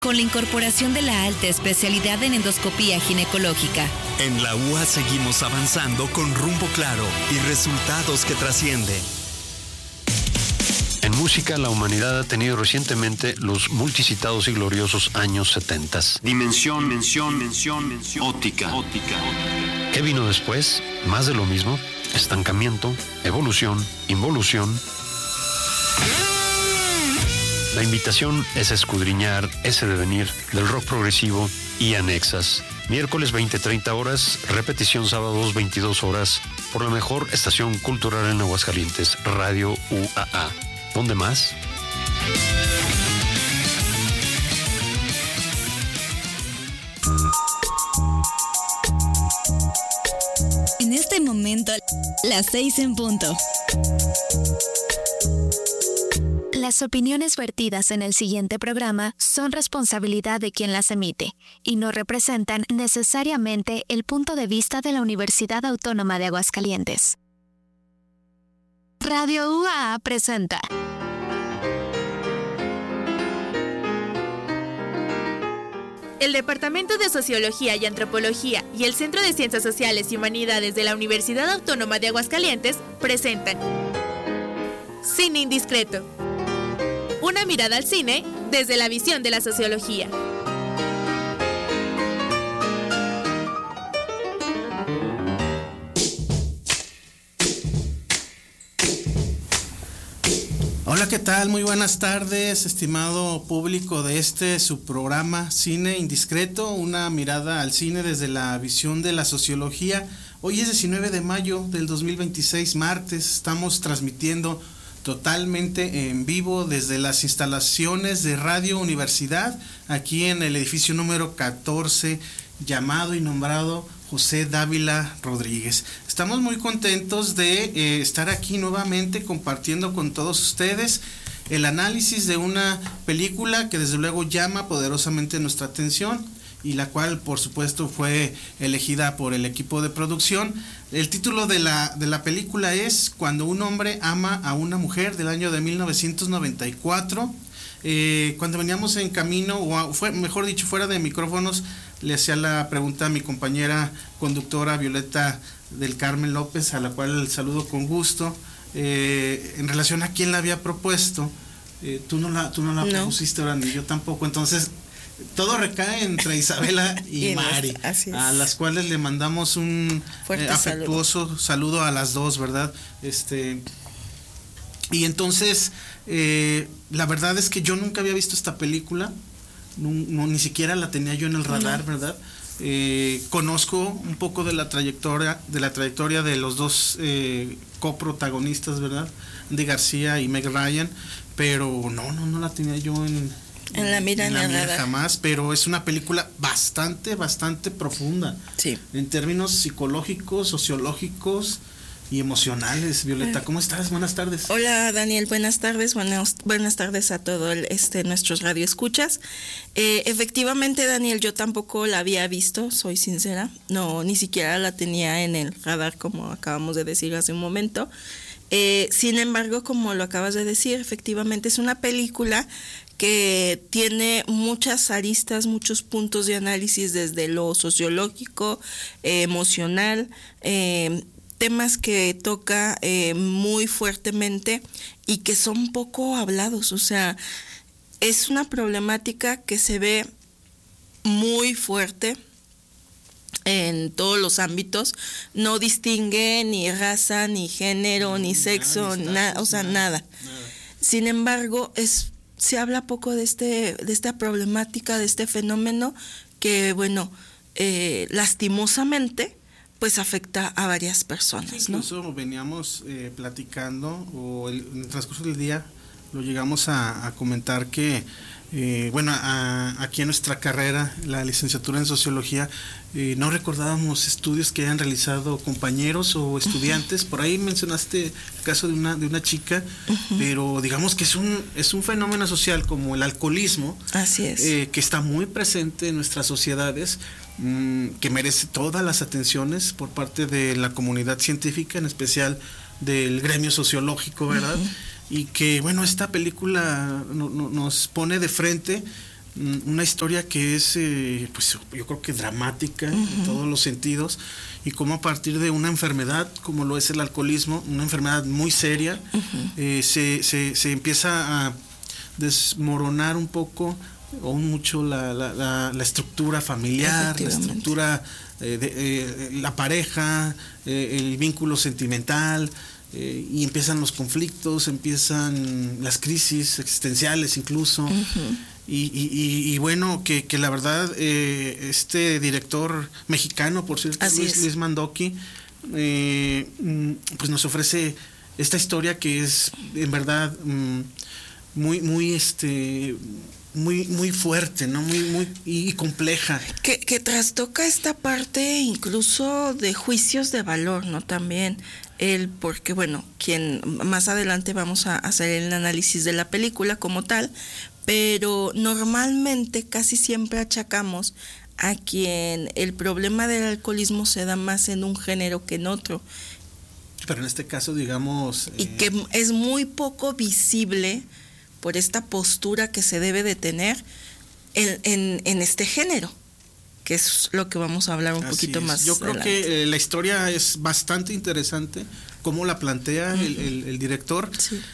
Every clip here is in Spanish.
con la incorporación de la alta especialidad en endoscopía ginecológica. En la UA seguimos avanzando con rumbo claro y resultados que trascienden. En música, la humanidad ha tenido recientemente los multicitados y gloriosos años 70. Dimensión, óptica. ¿Qué vino después? Más de lo mismo, estancamiento, evolución, involución. La invitación es escudriñar ese devenir del rock progresivo y anexas. Miércoles 20-30 horas, repetición sábados 22 horas, por la mejor estación cultural en Aguascalientes, Radio UAA. ¿Dónde más? En este momento, las 6 en punto. Las opiniones vertidas en el siguiente programa son responsabilidad de quien las emite y no representan necesariamente el punto de vista de la Universidad Autónoma de Aguascalientes. Radio UAA presenta El Departamento de Sociología y Antropología y el Centro de Ciencias Sociales y Humanidades de la Universidad Autónoma de Aguascalientes presentan Cine Indiscreto. Una mirada al cine desde la visión de la sociología. Hola, ¿qué tal? Muy buenas tardes, estimado público de su programa Cine Indiscreto, una mirada al cine desde la visión de la sociología. Hoy es 19 de mayo del 2026, martes, estamos transmitiendo totalmente en vivo desde las instalaciones de Radio Universidad, aquí en el edificio número 14, llamado y nombrado José Dávila Rodríguez. Estamos muy contentos de estar aquí nuevamente compartiendo con todos ustedes el análisis de una película que desde luego llama poderosamente nuestra atención y la cual por supuesto fue elegida por el equipo de producción. El título de la película es Cuando un hombre ama a una mujer, del año de 1994. Cuando veníamos en camino, mejor dicho, fuera de micrófonos, le hacía la pregunta a mi compañera conductora Violeta del Carmen López, a la cual saludo con gusto, en relación a quién la había propuesto. Tú no la propusiste, ahora ni yo tampoco, entonces todo recae entre Isabela y Mari, a las cuales le mandamos un afectuoso saludo a las dos, ¿verdad? Y entonces, la verdad es que yo nunca había visto esta película, ni siquiera la tenía yo en el radar, ¿verdad? Conozco un poco de la trayectoria de los dos coprotagonistas, ¿verdad? Andy García y Meg Ryan, pero no la tenía yo en la mira jamás, pero es una película bastante profunda, sí, en términos psicológicos, sociológicos y emocionales. Violeta, ¿cómo estás? Buenas tardes. Hola, Daniel, buenas tardes. Buenas tardes a todos nuestros radioescuchas. Efectivamente, Daniel, yo tampoco la había visto, soy sincera. No, ni siquiera la tenía en el radar, como acabamos de decir hace un momento. Sin embargo, como lo acabas de decir, efectivamente es una película que tiene muchas aristas, muchos puntos de análisis desde lo sociológico, emocional, temas que toca muy fuertemente y que son poco hablados. O sea, es una problemática que se ve muy fuerte en todos los ámbitos, no distingue ni raza, ni género, ni sexo, nada. Sin embargo, se habla poco de esta problemática, de este fenómeno que, bueno, lastimosamente, pues afecta a varias personas, ¿no? Incluso veníamos platicando, o en el transcurso del día lo llegamos a comentar que, aquí en nuestra carrera, la licenciatura en sociología, no recordábamos estudios que hayan realizado compañeros o estudiantes. Por ahí mencionaste el caso de una chica, pero digamos que es un fenómeno social como el alcoholismo. Así es. Que está muy presente en nuestras sociedades, que merece todas las atenciones por parte de la comunidad científica, en especial del gremio sociológico, ¿verdad? Y que, bueno, esta película nos pone de frente una historia que es, pues yo creo que dramática en todos los sentidos, y cómo a partir de una enfermedad como lo es el alcoholismo, una enfermedad muy seria, se empieza a desmoronar un poco o mucho la estructura familiar, la estructura la pareja, el vínculo sentimental, y empiezan los conflictos, empiezan las crisis existenciales incluso. Y bueno, que la verdad, este director mexicano, por cierto, Luis Mandoki, pues nos ofrece esta historia que es en verdad muy fuerte, ¿no? Muy compleja. Que trastoca esta parte incluso de juicios de valor, ¿no? También porque bueno, más adelante vamos a hacer el análisis de la película como tal, pero normalmente casi siempre achacamos a quien el problema del alcoholismo se da más en un género que en otro. Pero en este caso, digamos... Y que es muy poco visible por esta postura que se debe de tener en este género, que es lo que vamos a hablar un poquito más. Yo creo que la historia es bastante interesante, cómo la plantea el director,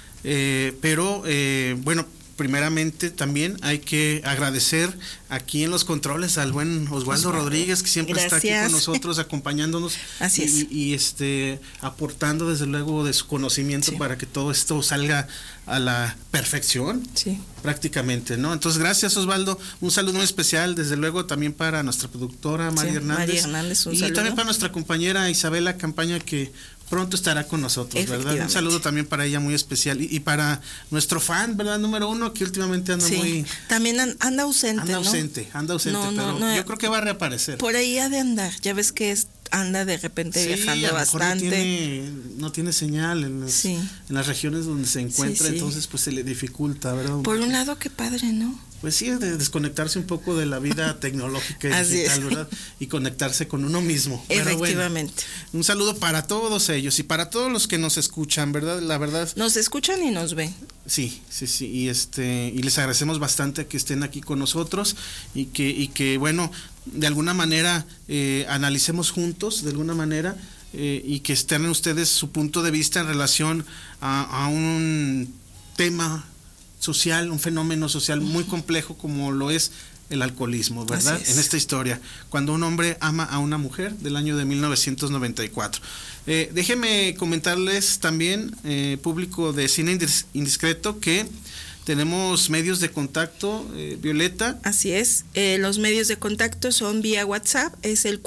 pero bueno, primeramente también hay que agradecer aquí en los controles al buen Osvaldo Rodríguez, que siempre está aquí con nosotros acompañándonos. Así es. Y aportando desde luego de su conocimiento para que todo esto salga a la perfección, prácticamente, ¿no? Entonces, gracias, Osvaldo. Un saludo muy especial, desde luego, también para nuestra productora María Hernández. Y saludo. También para nuestra compañera Isabela Campaña, que pronto estará con nosotros, ¿verdad? Un saludo también para ella muy especial. Y para nuestro fan, ¿verdad? Número 1, que últimamente anda muy... También anda ausente, Anda ausente, pero yo creo que va a reaparecer. Por ahí ha de andar, ya ves que anda de repente viajando bastante. No tiene señal en las regiones donde se encuentra, entonces pues se le dificulta, ¿verdad? Por un lado, qué padre, ¿no? Pues sí, de desconectarse un poco de la vida tecnológica y digital, ¿verdad? Y conectarse con uno mismo. Efectivamente. Bueno, un saludo para todos ellos y para todos los que nos escuchan, ¿verdad? La verdad. Nos escuchan y nos ven. Sí. Y les agradecemos bastante que estén aquí con nosotros y que bueno, de alguna manera analicemos juntos, de alguna manera, y que estén ustedes su punto de vista en relación a un tema social, un fenómeno social muy complejo como lo es el alcoholismo, ¿verdad? En esta historia, cuando un hombre ama a una mujer, del año de 1994. Déjenme comentarles también, público de Cine Indiscreto, que tenemos medios de contacto, Violeta. Así es, los medios de contacto son vía WhatsApp, es el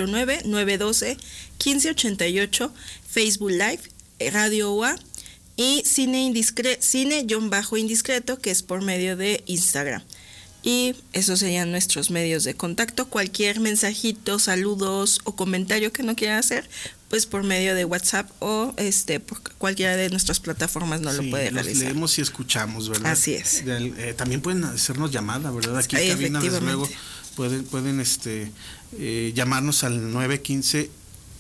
449-912-1588, Facebook Live, Radio UA, y Cine-Indiscreto, que es por medio de Instagram. Y esos serían nuestros medios de contacto. Cualquier mensajito, saludos o comentario que no quieran hacer, pues por medio de WhatsApp o por cualquiera de nuestras plataformas lo puede realizar. Los leemos y escuchamos, ¿verdad? Así es. También pueden hacernos llamada, ¿verdad? Aquí en cabina, desde luego, pueden llamarnos al 912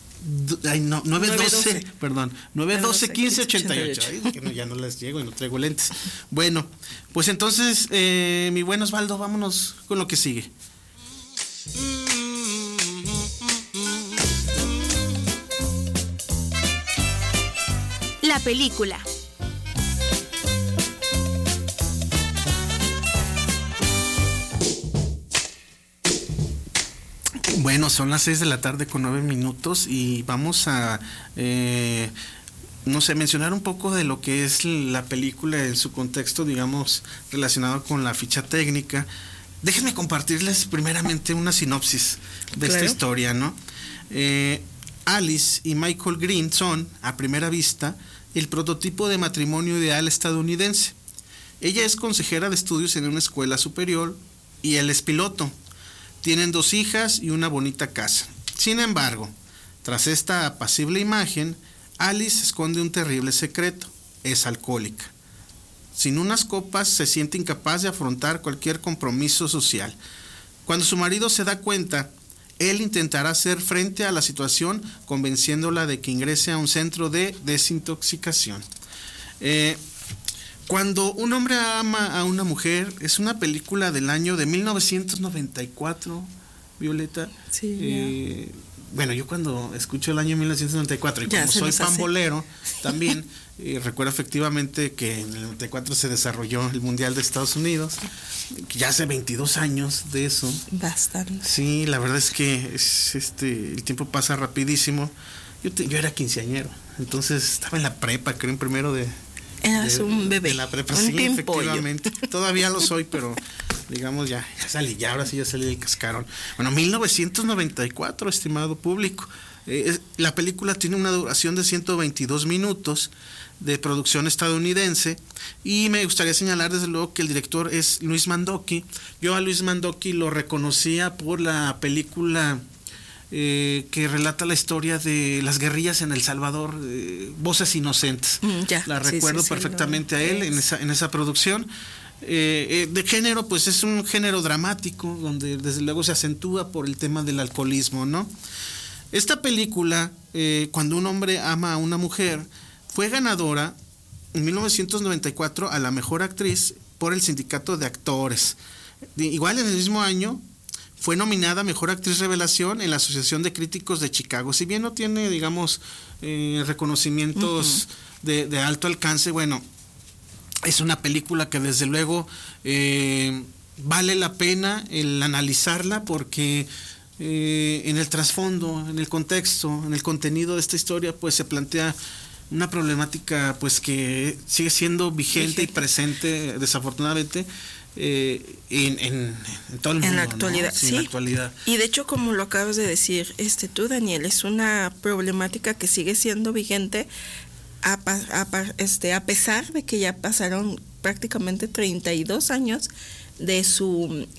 1588. Ay, que ya no les llego y no traigo lentes. Bueno, pues entonces, mi buen Osvaldo, vámonos con lo que sigue. La película. Bueno, son las 6 de la tarde con 9 minutos y vamos a, mencionar un poco de lo que es la película en su contexto, digamos, relacionado con la ficha técnica. Déjenme compartirles primeramente una sinopsis de esta historia, ¿no? Alice y Michael Green son, a primera vista, el prototipo de matrimonio ideal estadounidense. Ella es consejera de estudios en una escuela superior y él es piloto. Tienen 2 hijas y una bonita casa. Sin embargo, tras esta apacible imagen, Alice esconde un terrible secreto. Es alcohólica. Sin unas copas se siente incapaz de afrontar cualquier compromiso social. Cuando su marido se da cuenta, él intentará hacer frente a la situación convenciéndola de que ingrese a un centro de desintoxicación. Cuando un hombre ama a una mujer es una película del año de 1994, Violeta. Sí. Bueno, yo cuando escucho el año 1994 y como soy pambolero también, recuerdo efectivamente que en el 94 se desarrolló el Mundial de Estados Unidos, ya hace 22 años de eso. Bastante. Sí, la verdad es que el tiempo pasa rapidísimo. Yo era quinceañero, entonces estaba en la prepa, creo, en primero de... Eras un bebé. De la prepa, un sí, pimpollo. efectivamente. Todavía lo soy, pero digamos ya salí, ahora sí ya salí del cascarón. Bueno, 1994, estimado público. La película tiene una duración de 122 minutos, de producción estadounidense, y me gustaría señalar desde luego que el director es Luis Mandoki. Yo a Luis Mandoki lo reconocía por la película que relata la historia de las guerrillas en El Salvador, Voces Inocentes. La recuerdo perfectamente a él en esa producción. De género, pues es un género dramático, donde desde luego se acentúa por el tema del alcoholismo, ¿no? Esta película, Cuando un hombre ama a una mujer, fue ganadora en 1994 a la mejor actriz por el Sindicato de Actores. Igual en el mismo año fue nominada a Mejor Actriz Revelación en la Asociación de Críticos de Chicago. Si bien no tiene, digamos, reconocimientos de alto alcance, bueno, es una película que desde luego vale la pena el analizarla, porque en el trasfondo, en el contexto, en el contenido de esta historia, pues se plantea una problemática pues que sigue siendo vigente y presente, desafortunadamente, en todo el mundo, en la actualidad, ¿no? sí. En la actualidad. Y de hecho, como lo acabas de decir tú, Daniel, es una problemática que sigue siendo vigente a pesar de que ya pasaron prácticamente 32 años de su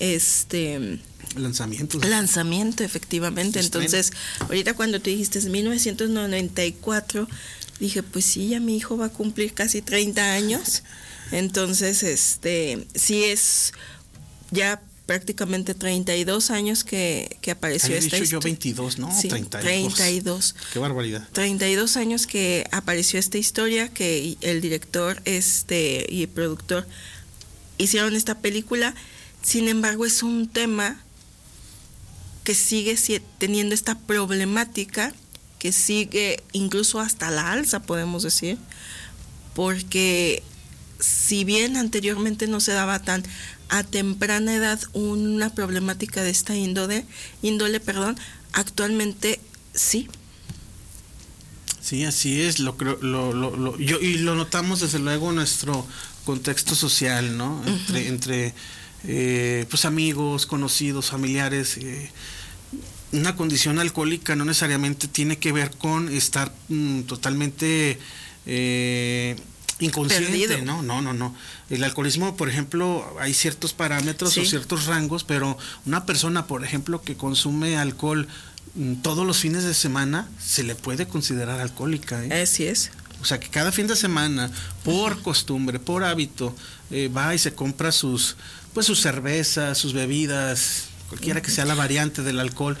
lanzamiento, efectivamente. Entonces, ahorita cuando tú dijiste 1994, dije, pues sí, ya mi hijo va a cumplir casi 30 años. Entonces, sí es ya prácticamente 32 años que apareció esta historia. Yo 22, ¿no? Sí, 32. Qué barbaridad. 32 años que apareció esta historia, que el director y el productor hicieron esta película. Sin embargo, es un tema que sigue teniendo esta problemática, que sigue incluso hasta la alza, podemos decir, porque si bien anteriormente no se daba tan a temprana edad una problemática de esta índole, actualmente sí. Sí, así es, y lo notamos desde luego en nuestro contexto social, ¿no? Entre pues amigos, conocidos, familiares. Una condición alcohólica no necesariamente tiene que ver con estar totalmente inconsciente. Perdido. No. El alcoholismo, por ejemplo, hay ciertos parámetros o ciertos rangos, pero una persona, por ejemplo, que consume alcohol todos los fines de semana, se le puede considerar alcohólica, ¿eh? Así es. O sea, que cada fin de semana, por costumbre, por hábito, va y se compra sus cervezas, sus bebidas, cualquiera que sea la variante del alcohol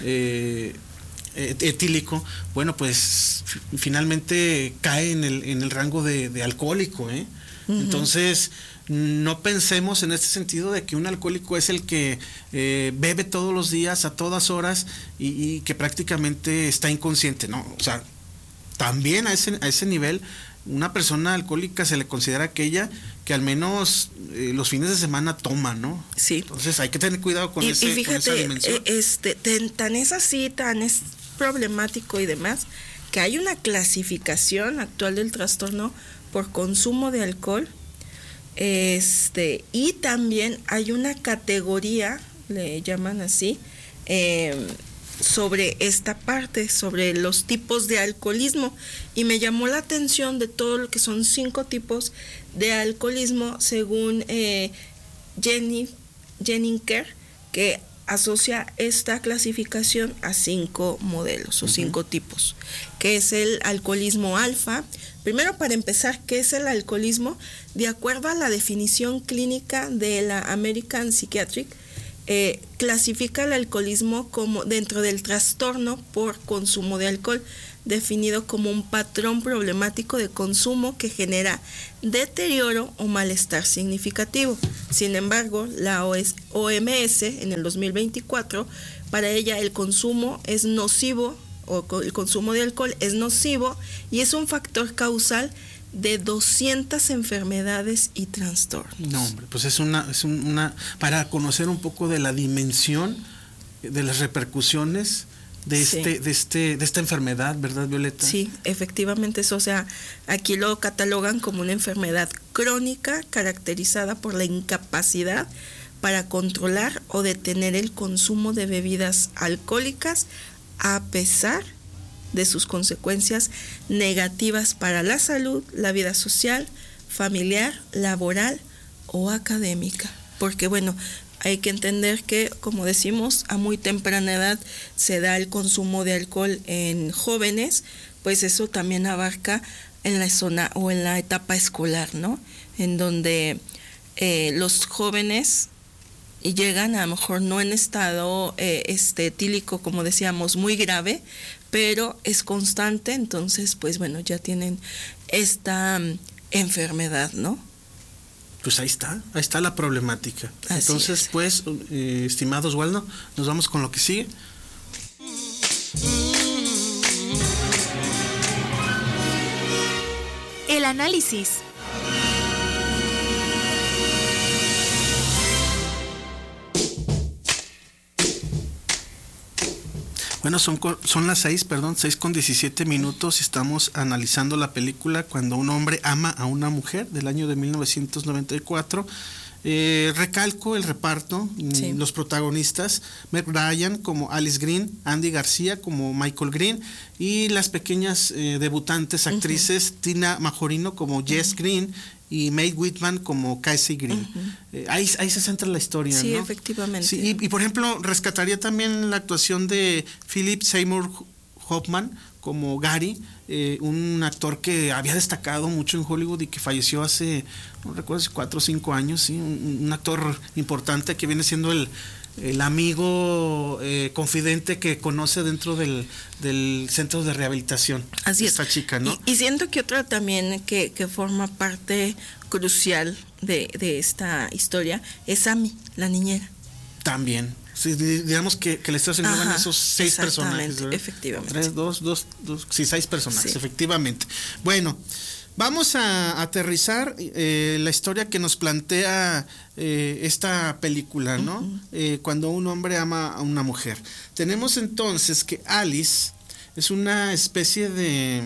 etílico, bueno, pues finalmente cae en el rango de alcohólico, ¿eh? Entonces, no pensemos en este sentido de que un alcohólico es el que bebe todos los días, a todas horas, y que prácticamente está inconsciente, ¿no? O sea, también a ese nivel, una persona alcohólica se le considera aquella que al menos los fines de semana toma, ¿no? Sí. Entonces hay que tener cuidado con esa dimensión. Tan es así, tan es problemático y demás, que hay una clasificación actual del trastorno por consumo de alcohol, y también hay una categoría, le llaman así, sobre esta parte, sobre los tipos de alcoholismo, y me llamó la atención de todo lo que son 5 tipos de alcoholismo según Jenniker, que asocia esta clasificación a 5 modelos o 5 tipos, que es el alcoholismo alfa. Primero, para empezar, ¿qué es el alcoholismo? De acuerdo a la definición clínica de la American Psychiatric, clasifica el alcoholismo como dentro del trastorno por consumo de alcohol. definido como un patrón problemático de consumo que genera deterioro o malestar significativo. Sin embargo, la OMS en el 2024, para ella el consumo es nocivo, o el consumo de alcohol es nocivo y es un factor causal de 200 enfermedades y trastornos. No, hombre, pues es una para conocer un poco de la dimensión de las repercusiones de esta enfermedad, ¿verdad, Violeta? Sí, efectivamente eso, o sea, aquí lo catalogan como una enfermedad crónica caracterizada por la incapacidad para controlar o detener el consumo de bebidas alcohólicas a pesar de sus consecuencias negativas para la salud, la vida social, familiar, laboral o académica. Porque bueno, hay que entender que, como decimos, a muy temprana edad se da el consumo de alcohol en jóvenes, pues eso también abarca en la zona o en la etapa escolar, ¿no? En donde los jóvenes llegan a lo mejor no en estado etílico, como decíamos, muy grave, pero es constante, entonces pues bueno, ya tienen esta enfermedad, ¿no? Pues ahí está la problemática. Así entonces es. Pues, estimado Oswaldo, nos vamos con lo que sigue. El análisis. Bueno, son las 6:17 minutos y estamos analizando la película Cuando un hombre ama a una mujer del año de 1994. Recalco el reparto, sí. Los protagonistas, Meg Ryan como Alice Green, Andy García como Michael Green y las pequeñas debutantes actrices Tina Majorino como Jess Green y Mae Whitman como Casey Green. Ahí se centra la historia, sí, ¿no? Efectivamente. Sí, y por ejemplo, rescataría también la actuación de Philip Seymour Hoffman como Gary, un actor que había destacado mucho en Hollywood y que falleció hace, no recuerdo, 4 o 5 años, ¿sí? Un actor importante que viene siendo el amigo confidente que conoce dentro del centro de rehabilitación. Así esta es. chica, ¿no? Y siento que otra también que forma parte crucial de esta historia es Amy, la niñera. También. Sí, digamos que la historia se engloban esos 6 personajes, ¿verdad? Efectivamente. 3, 2, 6 personajes, Sí. Efectivamente. Bueno, vamos a aterrizar la historia que nos plantea esta película, ¿no? Cuando un hombre ama a una mujer. Tenemos entonces que Alice es una especie de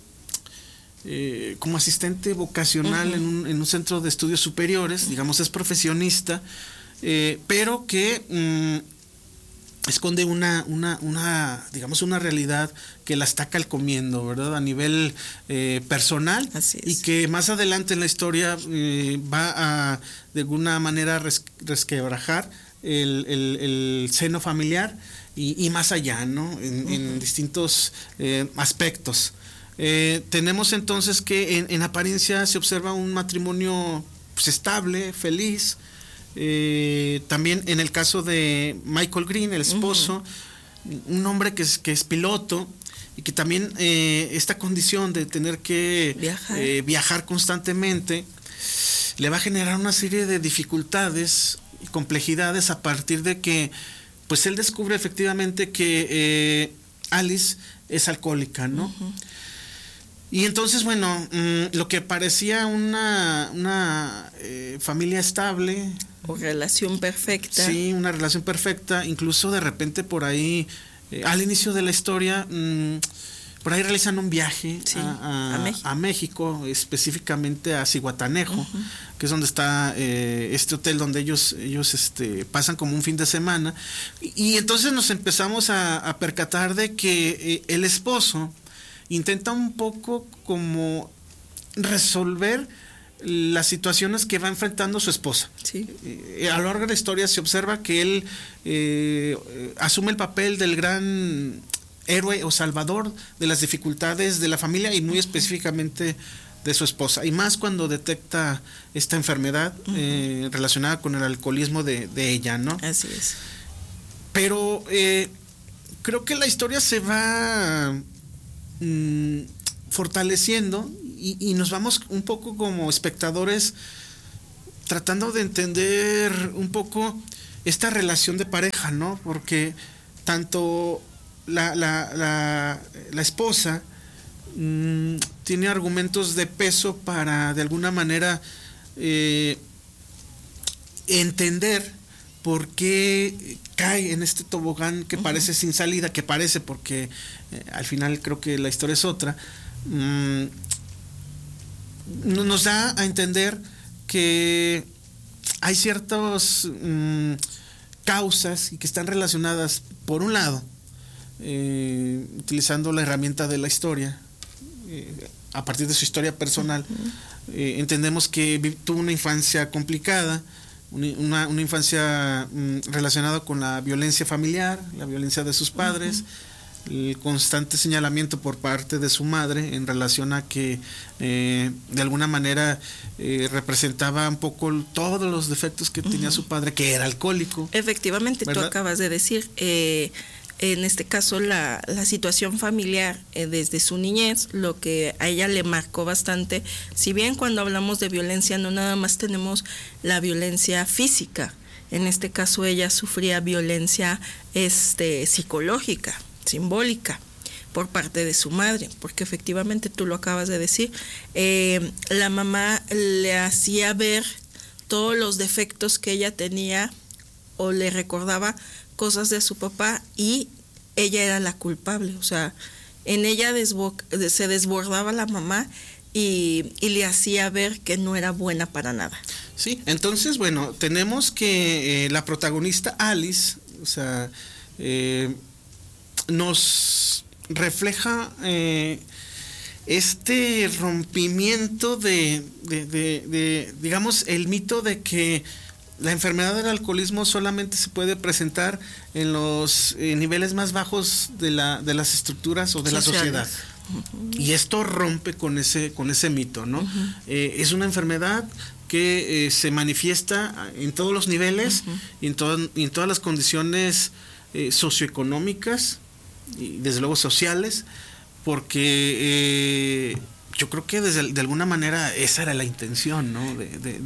como asistente vocacional en un centro de estudios superiores, digamos, es profesionista, pero que esconde una digamos una realidad que la está calcomiendo, ¿verdad? A nivel personal. Así es. Y que más adelante en la historia va a de alguna manera resquebrajar el seno familiar y más allá, ¿no? En distintos aspectos. Tenemos entonces que en apariencia se observa un matrimonio pues, estable, feliz. También en el caso de Michael Green, el esposo, un hombre que es piloto y que también esta condición de tener que viajar constantemente le va a generar una serie de dificultades y complejidades a partir de que pues él descubre efectivamente que Alice es alcohólica, ¿no? Y entonces, bueno, lo que parecía una familia estable, o relación perfecta. Sí, una relación perfecta. Incluso de repente por ahí, al inicio de la historia, por ahí realizan un viaje a México, específicamente a Zihuatanejo, que es donde está este hotel donde ellos pasan como un fin de semana. Y entonces nos empezamos a percatar de que el esposo intenta un poco como resolver las situaciones que va enfrentando su esposa. Sí. A lo largo de la historia se observa que él asume el papel del gran héroe o salvador de las dificultades de la familia y muy específicamente de su esposa, y más cuando detecta esta enfermedad relacionada con el alcoholismo de ella, ¿no? Así es. Pero creo que la historia se va fortaleciendo y nos vamos un poco como espectadores tratando de entender un poco esta relación de pareja, ¿no? Porque tanto la esposa tiene argumentos de peso para de alguna manera entender por qué cae en este tobogán que parece sin salida, que parece porque al final creo que la historia es otra. Nos da a entender que hay ciertas causas y que están relacionadas, por un lado, utilizando la herramienta de la historia, a partir de su historia personal, entendemos que tuvo una infancia complicada, una infancia relacionada con la violencia familiar, la violencia de sus padres, el constante señalamiento por parte de su madre en relación a que de alguna manera representaba un poco todos los defectos que tenía su padre, que era alcohólico. Efectivamente, ¿verdad? Tú acabas de decir, en este caso la situación familiar desde su niñez, lo que a ella le marcó bastante, si bien cuando hablamos de violencia no nada más tenemos la violencia física, en este caso ella sufría violencia psicológica, simbólica, por parte de su madre, porque efectivamente tú lo acabas de decir, la mamá le hacía ver todos los defectos que ella tenía o le recordaba cosas de su papá y ella era la culpable, o sea, en ella se desbordaba la mamá y le hacía ver que no era buena para nada. Sí, entonces, bueno, tenemos que la protagonista Alice, o sea, nos refleja este rompimiento de digamos, el mito de que la enfermedad del alcoholismo solamente se puede presentar en los niveles más bajos de las estructuras o de sociales, la sociedad. Y esto rompe con ese mito, ¿no? Es una enfermedad que se manifiesta en todos los niveles y en todas las condiciones socioeconómicas y desde luego sociales, porque yo creo que de alguna manera esa era la intención, ¿no?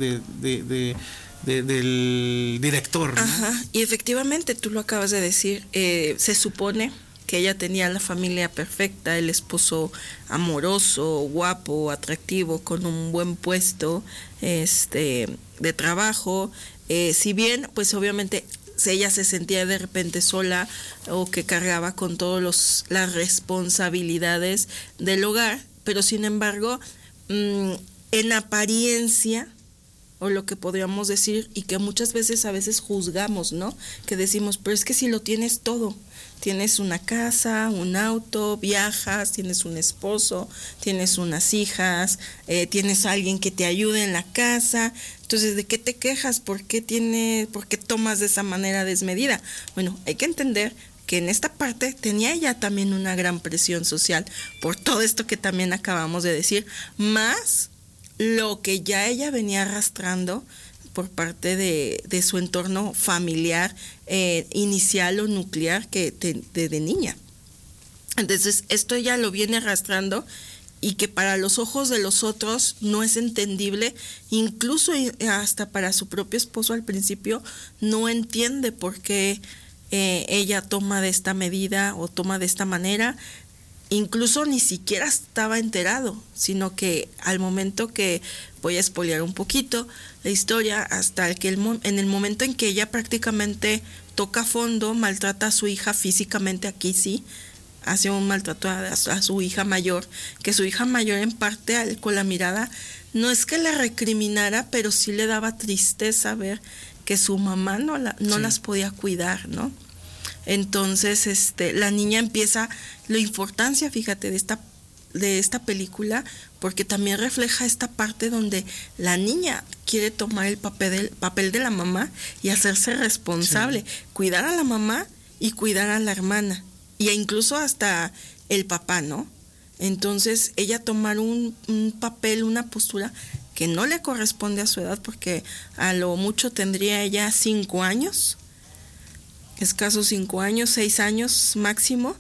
Del director, ¿no? Ajá, y efectivamente tú lo acabas de decir, se supone que ella tenía la familia perfecta, el esposo amoroso, guapo, atractivo, con un buen puesto de trabajo, si bien pues obviamente ella se sentía de repente sola o que cargaba con todas las responsabilidades del hogar, pero sin embargo en apariencia, o lo que podríamos decir, y que muchas veces a veces juzgamos, ¿no? Que decimos, pero es que si lo tienes todo, tienes una casa, un auto, viajas, tienes un esposo, tienes unas hijas, tienes a alguien que te ayude en la casa, entonces ¿de qué te quejas? ¿Por qué tomas de esa manera desmedida? Bueno, hay que entender que en esta parte tenía ella también una gran presión social por todo esto que también acabamos de decir, más lo que ya ella venía arrastrando por parte de su entorno familiar inicial o nuclear que de niña. Entonces esto ella lo viene arrastrando y que para los ojos de los otros no es entendible, incluso hasta para su propio esposo al principio no entiende por qué ella toma de esta medida o toma de esta manera. Incluso ni siquiera estaba enterado, sino que al momento que, voy a spoilear un poquito la historia, hasta que en el momento en que ella prácticamente toca fondo, maltrata a su hija físicamente, aquí sí, hace un maltrato a su hija mayor, que su hija mayor en parte con la mirada, no es que la recriminara, pero sí le daba tristeza ver que su mamá no las podía cuidar, ¿no? Entonces, la niña empieza, la importancia, fíjate, de esta película, porque también refleja esta parte donde la niña quiere tomar el papel de la mamá y hacerse responsable, cuidar a la mamá y cuidar a la hermana, y incluso hasta el papá, ¿no? Entonces, ella tomar un papel, una postura que no le corresponde a su edad, porque a lo mucho tendría ella 5 años, escasos 5 años, 6 años máximo,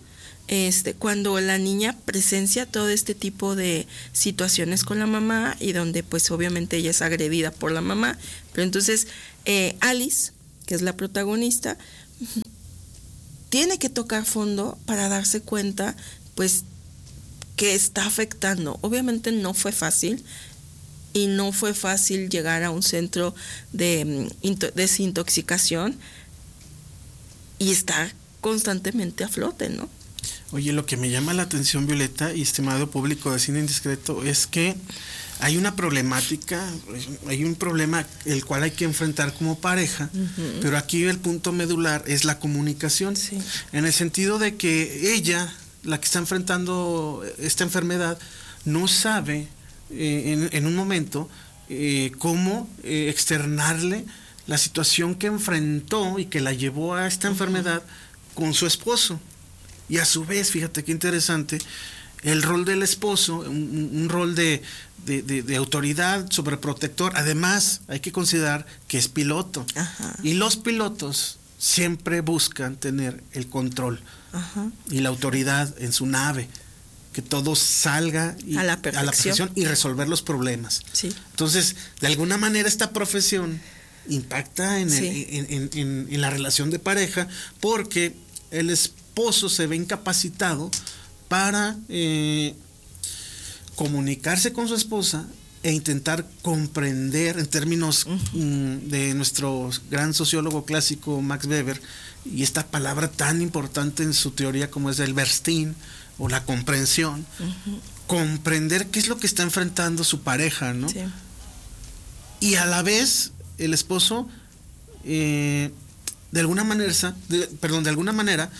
cuando la niña presencia todo este tipo de situaciones con la mamá y donde pues obviamente ella es agredida por la mamá, pero entonces Alice, que es la protagonista, tiene que tocar fondo para darse cuenta pues que está afectando. Obviamente no fue fácil y no fue fácil llegar a un centro de desintoxicación y estar constantemente a flote, ¿no? Oye, lo que me llama la atención, Violeta, y estimado público de Cine Indiscreto, es que hay una problemática, hay un problema el cual hay que enfrentar como pareja, pero aquí el punto medular es la comunicación, en el sentido de que ella, la que está enfrentando esta enfermedad, no sabe en un momento cómo externarle la situación que enfrentó y que la llevó a esta enfermedad con su esposo. Y a su vez, fíjate qué interesante, el rol del esposo, un rol de autoridad, sobreprotector. Además, hay que considerar que es piloto. Y los pilotos siempre buscan tener el control y la autoridad en su nave, que todo salga a la perfección y resolver los problemas. Sí. Entonces, de alguna manera esta profesión impacta en la relación de pareja, porque el esposo se ve incapacitado para comunicarse con su esposa e intentar comprender, en términos de nuestro gran sociólogo clásico Max Weber, y esta palabra tan importante en su teoría como es el Verstehen o la comprensión, comprender qué es lo que está enfrentando su pareja, ¿no? Sí. Y a la vez el esposo de alguna manera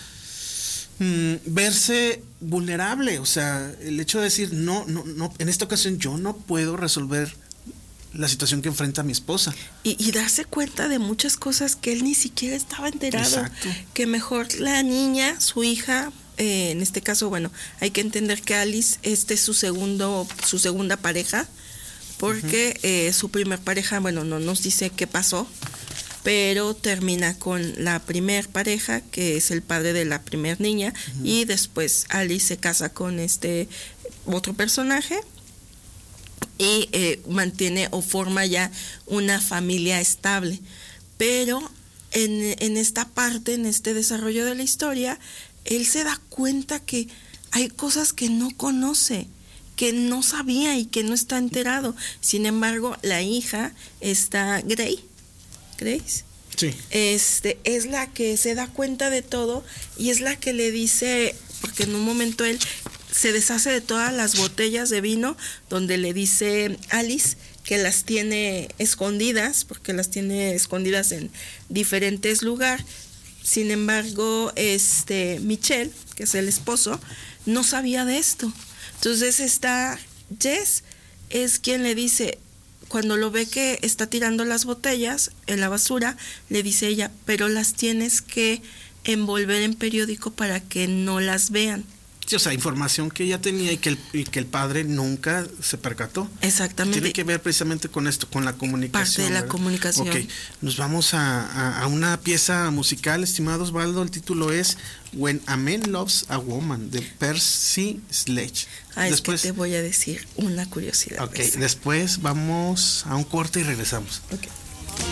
verse vulnerable, o sea, el hecho de decir no, en esta ocasión yo no puedo resolver la situación que enfrenta mi esposa. Y darse cuenta de muchas cosas que él ni siquiera estaba enterado. Exacto. Que mejor la niña, su hija, en este caso, bueno, hay que entender que Alice, es su segunda pareja, porque su primer pareja, bueno, no nos dice qué pasó, pero termina con la primer pareja, que es el padre de la primer niña, y después Alice se casa con otro personaje y mantiene o forma ya una familia estable. Pero en esta parte, en este desarrollo de la historia, él se da cuenta que hay cosas que no conoce, que no sabía y que no está enterado. Sin embargo, la hija está Grace, sí, es la que se da cuenta de todo y es la que le dice, porque en un momento él se deshace de todas las botellas de vino, donde le dice Alice que las tiene escondidas, porque las tiene escondidas en diferentes lugares. Sin embargo, Michel, que es el esposo, no sabía de esto. Entonces Jess es quien le dice, cuando lo ve que está tirando las botellas en la basura, le dice ella, pero las tienes que envolver en periódico para que no las vean. Sí, o sea, información que ella tenía y que el padre nunca se percató. Exactamente. Tiene que ver precisamente con esto, con la comunicación. Parte de la comunicación. Ok, nos vamos a una pieza musical, estimado Osvaldo. El título es When a Man Loves a Woman, de Percy Sledge. Después, es que te voy a decir una curiosidad. Ok, después vamos a un corte y regresamos. Ok.